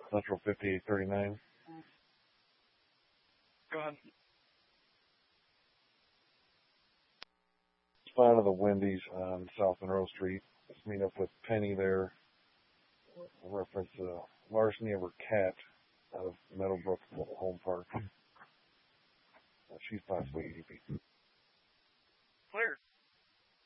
Central 5839. Go ahead. Spot of the Wendy's on South Monroe Street. Let's meet up with Penny there. Reference larceny of her cat out of Meadowbrook Home Park. She's possibly EDP. Clear.